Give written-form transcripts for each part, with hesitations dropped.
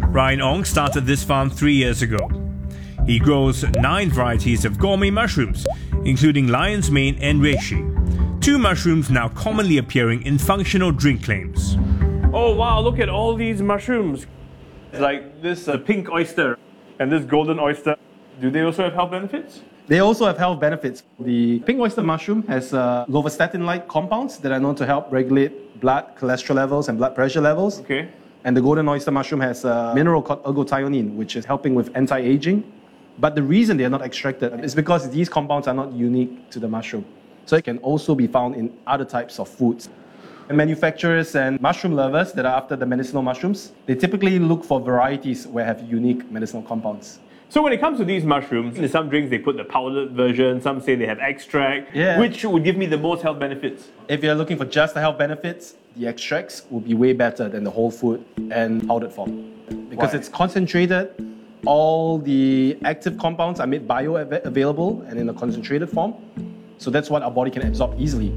Ryan Ong started this farm 3 years ago. He grows 9 varieties of gourmet mushrooms, including lion's mane and reishi. 2 mushrooms now commonly appearing in functional drink claims. Oh wow, look at all these mushrooms. Like this pink oyster and this golden oyster. Do they also have health benefits? They also have health benefits. The pink oyster mushroom has lovastatin-like compounds that are known to help regulate blood cholesterol levels and blood pressure levels. Okay. And the golden oyster mushroom has a mineral called ergothioneine, which is helping with anti-aging. But the reason they are not extracted is because these compounds are not unique to the mushroom. So it can also be found in other types of foods. And manufacturers and mushroom lovers that are after the medicinal mushrooms, they typically look for varieties where have unique medicinal compounds. So when it comes to these mushrooms, in some drinks they put the powdered version, some say they have extract. Yeah. Which would give me the most health benefits? If you're looking for just the health benefits, the extracts will be way better than the whole food and powdered form. Because Why? it's concentrated, all the active compounds are made bioavailable and in a concentrated form. So that's what our body can absorb easily.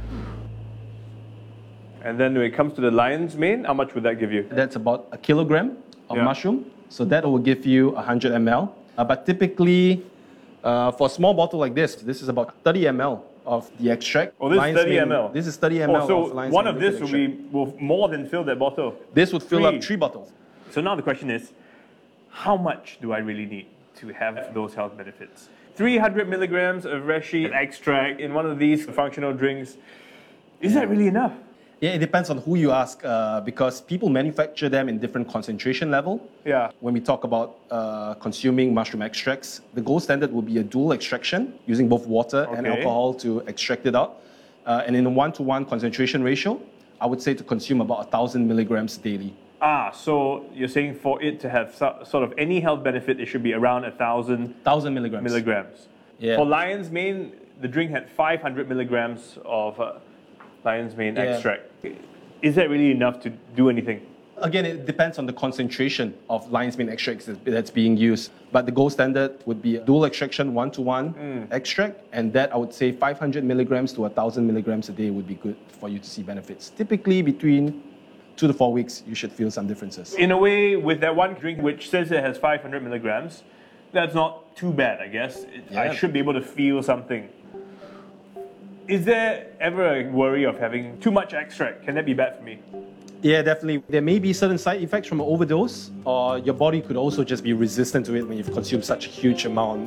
And then when it comes to the lion's mane, how much would that give you? That's about a kilogram of mushroom. So that will give you 100 ml. But typically, for a small bottle like this is about 30 ml of the extract. Oh, this is 30 mane. ml? This is 30 ml Oh, so of lion's one mane of this liquid will more than fill that bottle. This would fill Three. up 3 bottles. So now the question is, how much do I really need to have those health benefits? 300 milligrams of reishi extract in one of these functional drinks. Is that really enough? Yeah, it depends on who you ask because people manufacture them in different concentration level. Yeah. When we talk about consuming mushroom extracts, the gold standard will be a dual extraction using both water and Okay. alcohol to extract it out. And in a 1-to-1 concentration ratio, I would say to consume about 1,000 milligrams daily. So you're saying for it to have sort of any health benefit, it should be around 1,000 1,000 milligrams. milligrams. Yeah. For lion's mane, the drink had 500 milligrams of lion's mane extract. Is that really enough to do anything? Again, it depends on the concentration of lion's mane extracts that's being used. But the gold standard would be a dual extraction 1-to-1 extract, and that I would say 500 milligrams to 1,000 milligrams a day would be good for you to see benefits. Typically between 2 to 4 weeks, you should feel some differences. In a way, with that one drink which says it has 500 milligrams, that's not too bad, I guess. I should be able to feel something. Is there ever a worry of having too much extract? Can that be bad for me? Yeah, definitely. There may be certain side effects from an overdose, or your body could also just be resistant to it when you've consumed such a huge amount.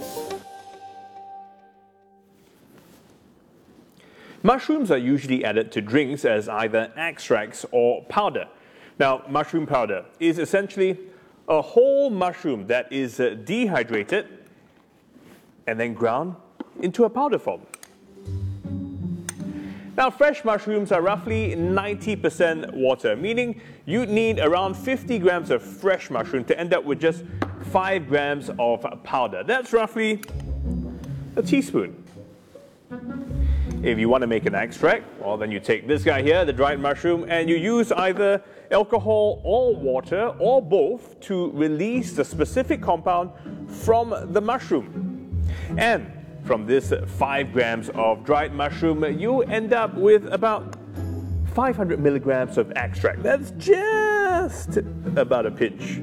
Mushrooms are usually added to drinks as either extracts or powder. Now, mushroom powder is essentially a whole mushroom that is dehydrated and then ground into a powder form. Now, fresh mushrooms are roughly 90% water, meaning you'd need around 50 grams of fresh mushroom to end up with just 5 grams of powder. That's roughly a teaspoon. If you want to make an extract, well, then you take this guy here, the dried mushroom, and you use either alcohol or water or both to release the specific compound from the mushroom. And from this 5 grams of dried mushroom, you end up with about 500 milligrams of extract. That's just about a pinch.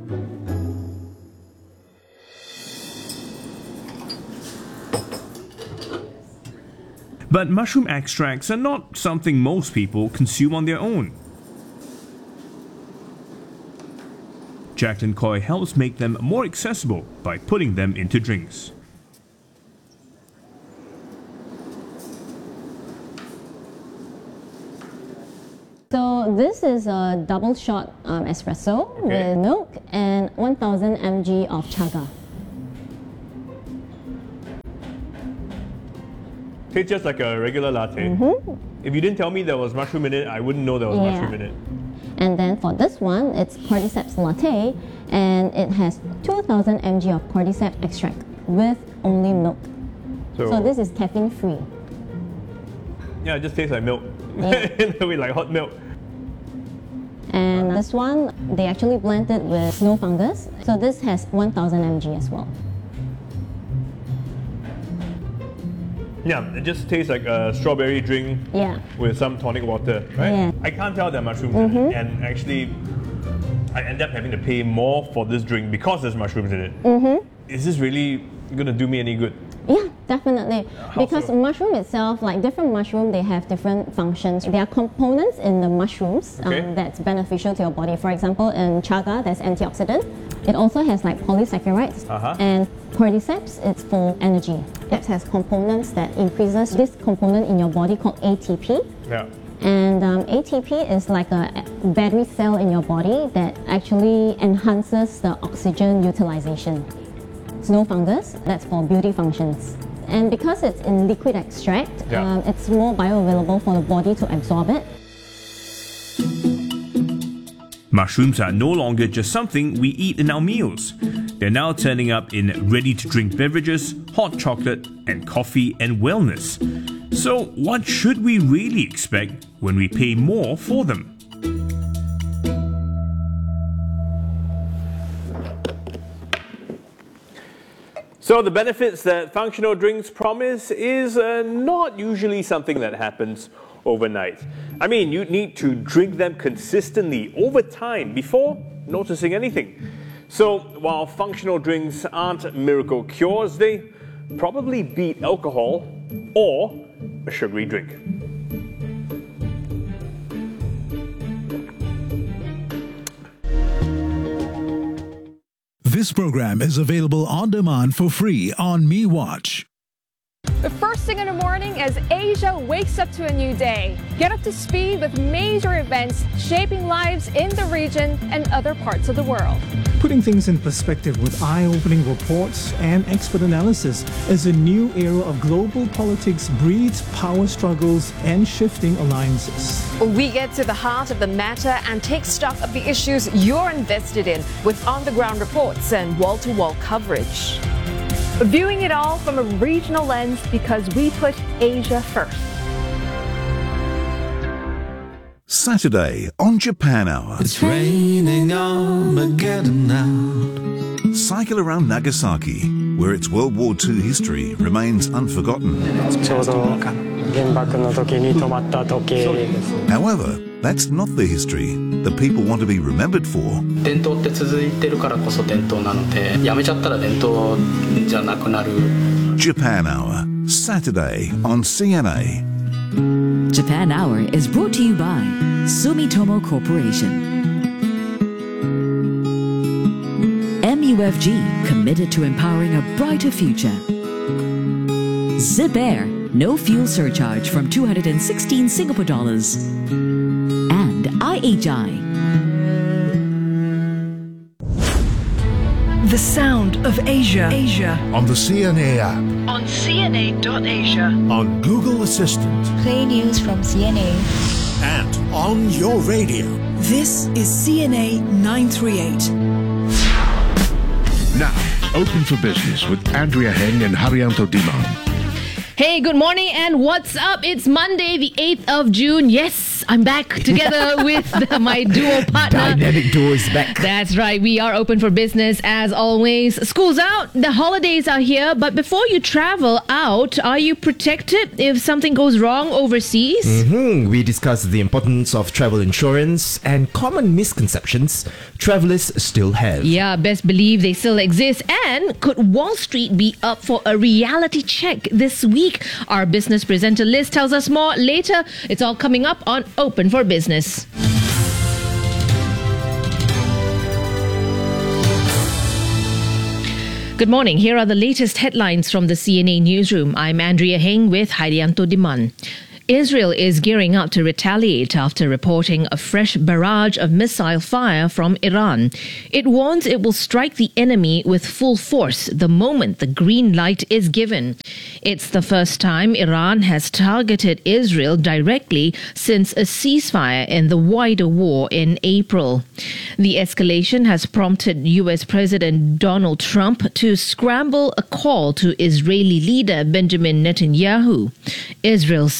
But mushroom extracts are not something most people consume on their own. Jacqueline Coy helps make them more accessible by putting them into drinks. So this is a double shot espresso with milk and 1000 mg of chaga. Tastes just like a regular latte. If you didn't tell me there was mushroom in it, I wouldn't know there was mushroom in it. And then for this one, it's cordyceps latte, and it has 2000 mg of cordyceps extract with only milk. So this is caffeine free. Yeah, it just tastes like milk. Yeah. In a way, like hot milk. And this one, they actually blend it with snow fungus. So this has 1000 mg as well. Yeah, it just tastes like a strawberry drink with some tonic water, right? Yeah. I can't tell there are mushrooms in it. And actually, I end up having to pay more for this drink because there's mushrooms in it. Is this really going to do me any good? Yeah, definitely. How Because so? mushroom itself, like different mushroom, they have different functions. There are components in the mushrooms Okay. that's beneficial to your body. For example, in chaga, there's antioxidant. It also has like polysaccharides. And cordyceps, it's for energy. It has components that increases this component in your body called ATP. Yeah. And ATP is like a battery cell in your body that actually enhances the oxygen utilization. Snow fungus, that's for beauty functions. And because it's in liquid extract, it's more bioavailable for the body to absorb it. Mushrooms are no longer just something we eat in our meals. They're now turning up in ready-to-drink beverages, hot chocolate, and coffee and wellness. So what should we really expect when we pay more for them? So the benefits that functional drinks promise is not usually something that happens overnight. I mean, you need to drink them consistently over time before noticing anything. So while functional drinks aren't miracle cures, they probably beat alcohol or a sugary drink. This program is available on demand for free on MeWatch. The first thing in the morning as Asia wakes up to a new day. Get up to speed with major events shaping lives in the region and other parts of the world. Putting things in perspective with eye-opening reports and expert analysis as a new era of global politics breeds power struggles and shifting alliances. We get to the heart of the matter and take stock of the issues you're invested in with on-the-ground reports and wall-to-wall coverage. Viewing it all from a regional lens because we put Asia first. Saturday on Japan Hour. It's raining Armageddon now. Cycle around Nagasaki, where its World War II history remains unforgotten. ちょうど原爆の時に止まった時計です。 However, that's not the history that people want to be remembered for. 伝統って続いてるからこそ伝統なので、やめちゃったら伝統じゃなくなる。 Japan Hour, Saturday on CNA. Japan Hour is brought to you by Sumitomo Corporation. MUFG, committed to empowering a brighter future. Zip Air, no fuel surcharge from 216 Singapore dollars. And IHI. The sound of Asia. On the CNA app. On CNA.Asia. On Google Assistant. Play news from CNA. And on your radio. This is CNA 938. Now, Open for Business with Andrea Heng and Haryanto Diman. Hey, good morning and what's up? It's Monday, the 8th of June. Yes, I'm back together with my duo partner. Dynamic duo is back. That's right. We are open for business as always. School's out. The holidays are here. But before you travel out, are you protected if something goes wrong overseas? We discussed the importance of travel insurance and common misconceptions travelers still have. Yeah, best believe they still exist. And could Wall Street be up for a reality check this week? Our business presenter Liz tells us more later. It's all coming up on Open for Business. Good morning. Here are the latest headlines from the CNA newsroom. I'm Andrea Heng with Haryanto Diman. Israel is gearing up to retaliate after reporting a fresh barrage of missile fire from Iran. It warns it will strike the enemy with full force the moment the green light is given. It's the first time Iran has targeted Israel directly since a ceasefire in the wider war in April. The escalation has prompted US President Donald Trump to scramble a call to Israeli leader Benjamin Netanyahu. Israel says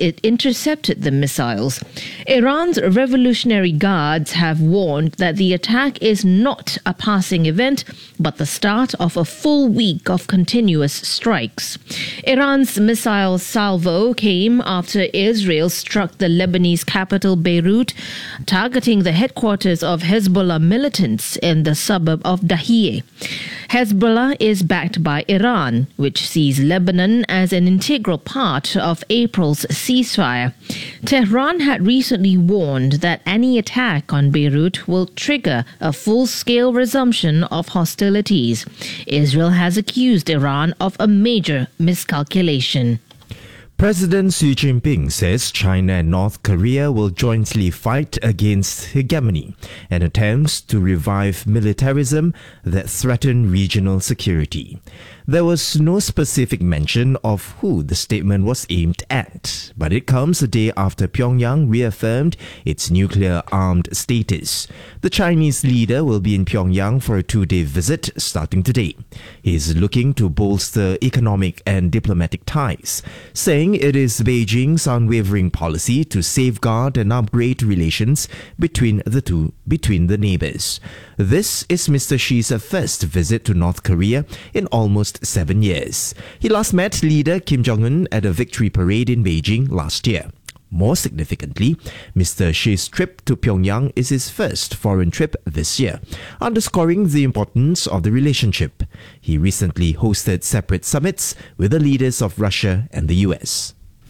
it intercepted the missiles. Iran's Revolutionary Guards have warned that the attack is not a passing event, but the start of a full week of continuous strikes. Iran's missile salvo came after Israel struck the Lebanese capital Beirut, targeting the headquarters of Hezbollah militants in the suburb of Dahiyeh. Hezbollah is backed by Iran, which sees Lebanon as an integral part of April's ceasefire. Tehran had recently warned that any attack on Beirut will trigger a full-scale resumption of hostilities. Israel has accused Iran of a major miscalculation. President Xi Jinping says China and North Korea will jointly fight against hegemony and attempts to revive militarism that threaten regional security. There was no specific mention of who the statement was aimed at, but it comes a day after Pyongyang reaffirmed its nuclear-armed status. The Chinese leader will be in Pyongyang for a 2-day visit starting today. He is looking to bolster economic and diplomatic ties, saying it is Beijing's unwavering policy to safeguard and upgrade relations between the neighbors. This is Mr. Xi's first visit to North Korea in almost 7 years. He last met leader Kim Jong-un at a victory parade in Beijing last year. More significantly, Mr. Xi's trip to Pyongyang is his first foreign trip this year, underscoring the importance of the relationship. He recently hosted separate summits with the leaders of Russia and the US.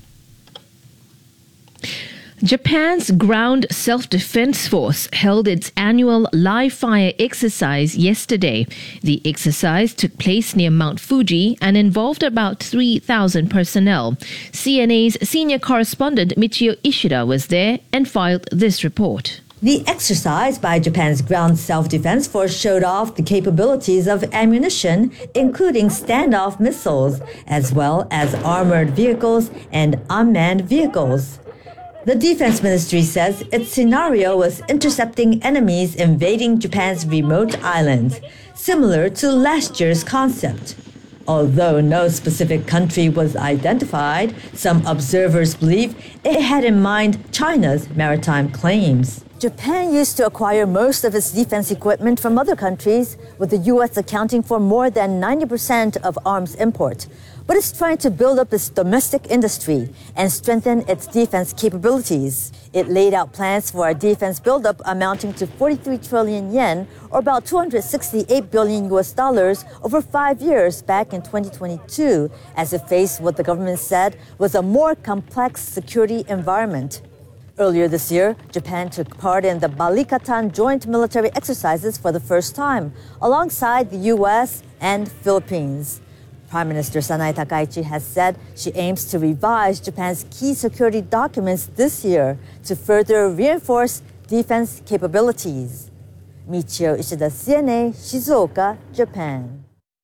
Japan's Ground Self-Defense Force held its annual live fire exercise yesterday. The exercise took place near Mount Fuji and involved about 3,000 personnel. CNA's senior correspondent Michio Ishida was there and filed this report. The exercise by Japan's Ground Self-Defense Force showed off the capabilities of ammunition, including standoff missiles, as well as armored vehicles and unmanned vehicles. The Defense Ministry says its scenario was intercepting enemies invading Japan's remote islands, similar to last year's concept. Although no specific country was identified, some observers believe it had in mind China's maritime claims. Japan used to acquire most of its defense equipment from other countries, with the U.S. accounting for more than 90% of arms import. But it's trying to build up its domestic industry and strengthen its defense capabilities. It laid out plans for a defense buildup amounting to 43 trillion yen, or about $268 billion over 5 years back in 2022, as it faced what the government said was a more complex security environment. Earlier this year, Japan took part in the Balikatan joint military exercises for the first time, alongside the U.S. and Philippines. Prime Minister Sanae Takaichi has said she aims to revise Japan's key security documents this year to further reinforce defense capabilities. Michio Ishida, CNA, Shizuoka, Japan.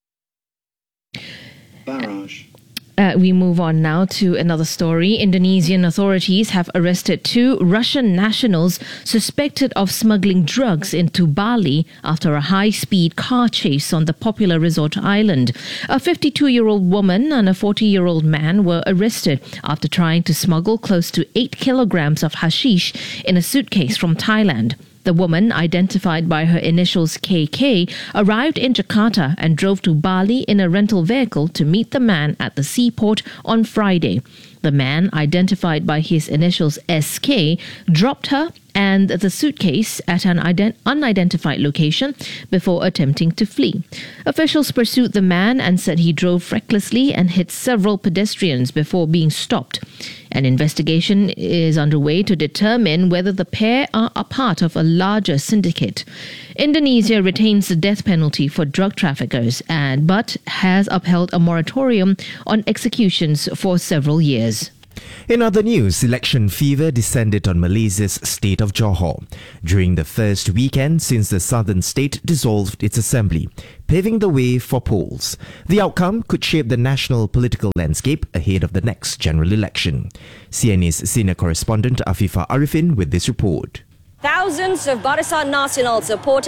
Barrage. We move on now to another story. Indonesian authorities have arrested 2 Russian nationals suspected of smuggling drugs into Bali after a high-speed car chase on the popular resort island. A 52-year-old woman and a 40-year-old man were arrested after trying to smuggle close to 8 kilograms of hashish in a suitcase from Thailand. The woman, identified by her initials KK, arrived in Jakarta and drove to Bali in a rental vehicle to meet the man at the seaport on Friday. The man, identified by his initials SK, dropped her and the suitcase at an unidentified location before attempting to flee. Officials pursued the man and said he drove recklessly and hit several pedestrians before being stopped. An investigation is underway to determine whether the pair are a part of a larger syndicate. Indonesia retains the death penalty for drug traffickers but has upheld a moratorium on executions for several years. In other news, election fever descended on Malaysia's state of Johor during the first weekend since the southern state dissolved its assembly, paving the way for polls. The outcome could shape the national political landscape ahead of the next general election. CNA's senior correspondent Afifah Arifin with this report. Thousands of Barisan Nasional supporters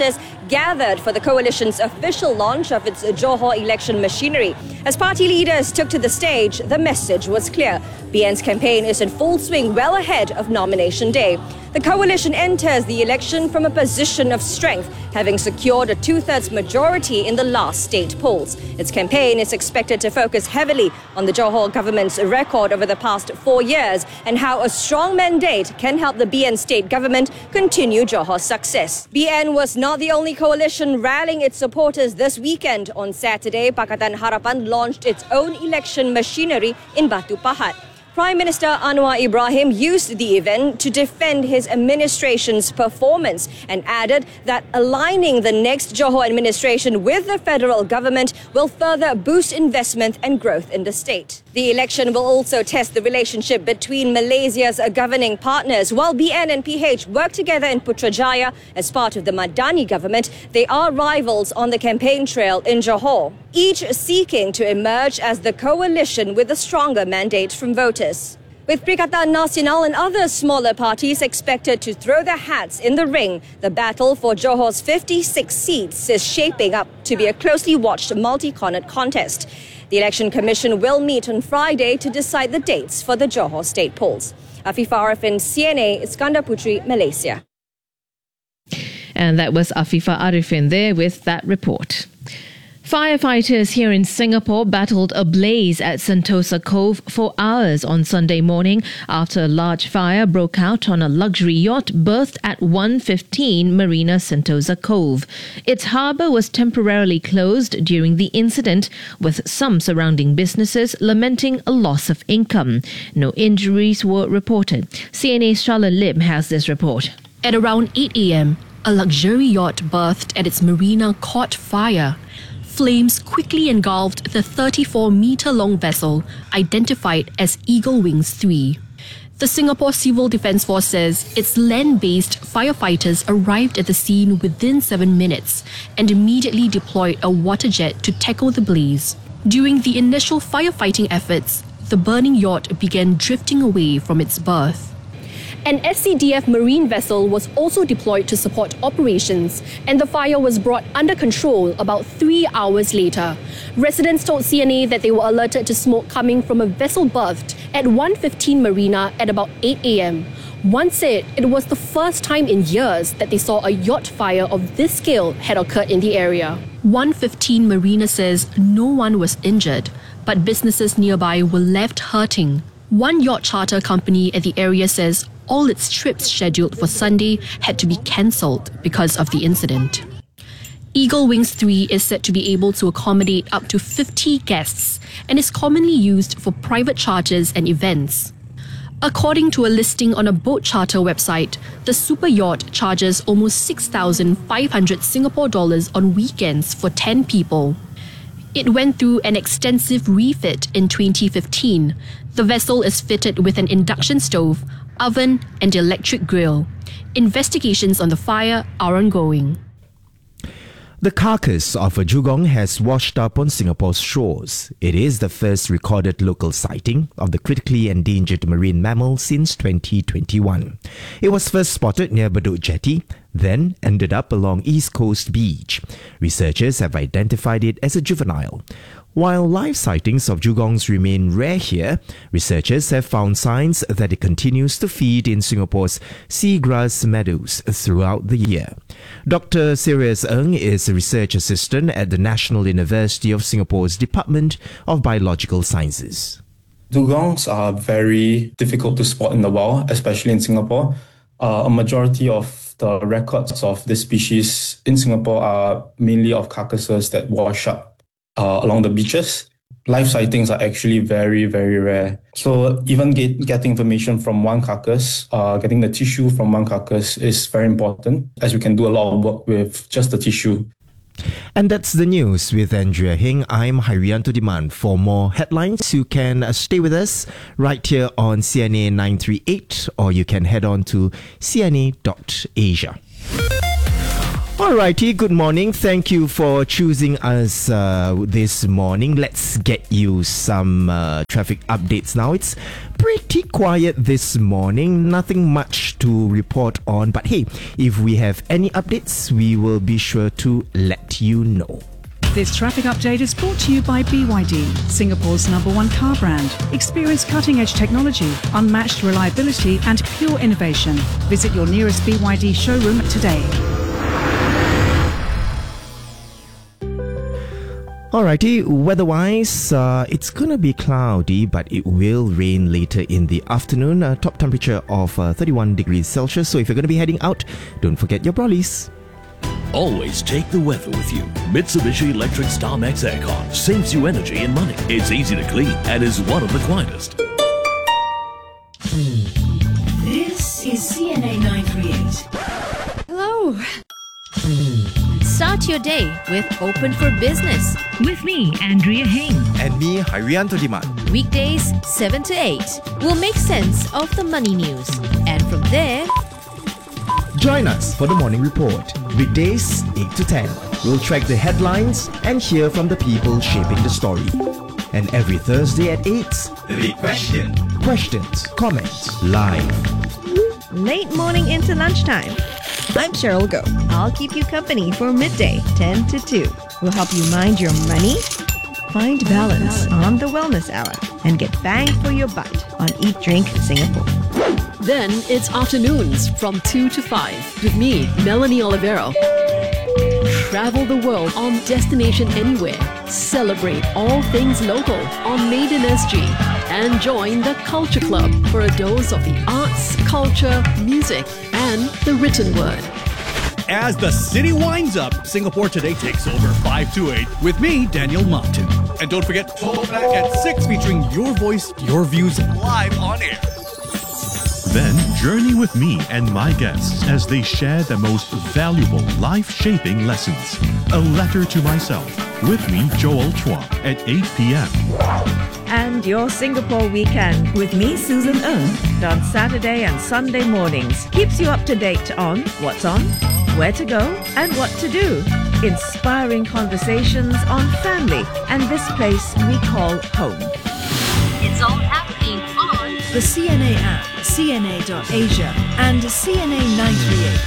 gathered for the coalition's official launch of its Johor election machinery. As party leaders took to the stage, the message was clear. BN's campaign is in full swing well ahead of nomination day. The coalition enters the election from a position of strength, having secured a two-thirds majority in the last state polls. Its campaign is expected to focus heavily on the Johor government's record over the past 4 years and how a strong mandate can help the BN state government continue Johor's success. BN was not the only coalition rallying its supporters this weekend. On Saturday, Pakatan Harapan launched its own election machinery in Batu Pahat. Prime Minister Anwar Ibrahim used the event to defend his administration's performance and added that aligning the next Johor administration with the federal government will further boost investment and growth in the state. The election will also test the relationship between Malaysia's governing partners. While BN and PH work together in Putrajaya as part of the Madani government, they are rivals on the campaign trail in Johor, each seeking to emerge as the coalition with a stronger mandate from voters. With Perikatan Nasional and other smaller parties expected to throw their hats in the ring, the battle for Johor's 56 seats is shaping up to be a closely watched multi-cornered contest. The Election Commission will meet on Friday to decide the dates for the Johor state polls. Afifa Arifin, CNA, Iskandar Putri, Malaysia. And that was Afifa Arifin there with that report. Firefighters here in Singapore battled a blaze at Sentosa Cove for hours on Sunday morning after a large fire broke out on a luxury yacht berthed at 115 Marina Sentosa Cove. Its harbour was temporarily closed during the incident, with some surrounding businesses lamenting a loss of income. No injuries were reported. CNA's Charlotte Lim has this report. At around 8 a.m., a luxury yacht berthed at its marina caught fire. Flames quickly engulfed the 34-metre-long vessel, identified as Eagle Wings 3. The Singapore Civil Defence Force says its land-based firefighters arrived at the scene within 7 minutes and immediately deployed a water jet to tackle the blaze. During the initial firefighting efforts, the burning yacht began drifting away from its berth. An SCDF marine vessel was also deployed to support operations, and the fire was brought under control about 3 hours later. Residents told CNA that they were alerted to smoke coming from a vessel berthed at 115 Marina at about 8 a.m. One said it was the first time in years that they saw a yacht fire of this scale had occurred in the area. 115 Marina says no one was injured, but businesses nearby were left hurting. One yacht charter company at the area says all its trips scheduled for Sunday had to be cancelled because of the incident. Eagle Wings 3 is said to be able to accommodate up to 50 guests and is commonly used for private charters and events. According to a listing on a boat charter website, the super yacht charges almost 6,500 Singapore dollars on weekends for 10 people. It went through an extensive refit in 2015. The vessel is fitted with an induction stove, oven and electric grill. Investigations on the fire are ongoing. The carcass of a dugong has washed up on Singapore's shores. It is the first recorded local sighting of the critically endangered marine mammal since 2021. It was first spotted near Bedok Jetty, then ended up along East Coast Beach. Researchers have identified it as a juvenile. While live sightings of dugongs remain rare here, researchers have found signs that it continues to feed in Singapore's seagrass meadows throughout the year. Dr. Sirius Ng is a research assistant at the National University of Singapore's Department of Biological Sciences. Dugongs are very difficult to spot in the wild, especially in Singapore. A majority of the records of this species in Singapore are mainly of carcasses that wash up along the beaches. Live sightings are actually very, very rare. So even getting information from one carcass, getting the tissue from one carcass is very important, as we can do a lot of work with just the tissue. And that's the news with Andrea Hing. I'm Hairianto Diman. For more headlines, you can stay with us right here on CNA 938, or you can head on to cna.asia. Alrighty, good morning. Thank you for choosing us this morning. Let's get you some traffic updates now. It's pretty quiet this morning. Nothing much to report on. But hey, if we have any updates, we will be sure to let you know. This traffic update is brought to you by BYD, Singapore's #1 car brand. Experience cutting-edge technology, unmatched reliability and pure innovation. Visit your nearest BYD showroom today. Alrighty, weather-wise, it's gonna be cloudy, but it will rain later in the afternoon. Top temperature of 31 degrees Celsius. So if you're gonna be heading out, don't forget your brollies. Always take the weather with you. Mitsubishi Electric StarMax Aircon saves you energy and money. It's easy to clean and is one of the quietest. This is CNA 938. Hello. Start your day with Open for Business. With me, Andrea Heng. And me, Hairianto Diman. Weekdays 7 to 8. We'll make sense of the money news. And from there, join us for the morning report. Weekdays 8 to 10. We'll track the headlines and hear from the people shaping the story. And every Thursday at 8, the big question. Questions, comments, live. Late morning into lunchtime. I'm Cheryl Go. I'll keep you company for midday, 10 to 2. We'll help you mind your money, find balance on the Wellness Hour, and get bang for your buck on Eat Drink Singapore. Then it's afternoons from 2 to 5 with me, Melanie Olivero. Travel the world on Destination Anywhere. Celebrate all things local on Maiden SG. And join the Culture Club for a dose of the arts, culture, music, and the written word. As the city winds up, Singapore Today takes over 5 to 8 with me, Daniel Martin. And don't forget, Talkback at 6 featuring your voice, your views live on air. Then journey with me and my guests as they share the most valuable life-shaping lessons. A Letter to Myself with me, Joel Chua, at 8 p.m. And your Singapore weekend with me, Susan Ng, on Saturday and Sunday mornings. Keeps you up to date on what's on, where to go, and what to do. Inspiring conversations on family and this place we call home. It's all happening on the CNA app, CNA.Asia, and CNA 938.